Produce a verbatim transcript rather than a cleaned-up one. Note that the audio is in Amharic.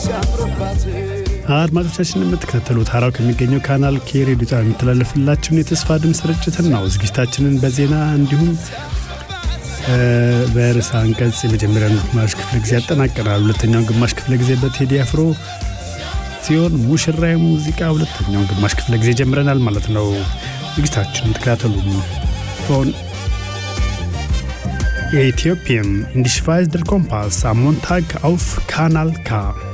አድማጮቻችን የምትከታተሉት ሐራው ከሚገኘው ካናል ኬ ሬዲዮ ጣቢያ የሚተላለፍላችሁን የተስፋ ድምፅ ስርጭትን ነው። ዝግጅታችንን በዜና እንዲሁም በርዕሰ አንቀጽ የመጀመሪያውን ግማሽ ክፍለ ጊዜ ያጠናቀናል። ሁለተኛውን ግማሽ ክፍለ ጊዜ በቴዲ አፍሮ ሲሆን ሙሽራይ ሙዚቃ ሁለተኛውን ግማሽ ክፍለ ጊዜ ጀምረናል ማለት ነው። ዝግጅታችንን ተከታተሉ። ፎን Ethiopium in die Schweiz der Kompass am Montag auf Kanal K.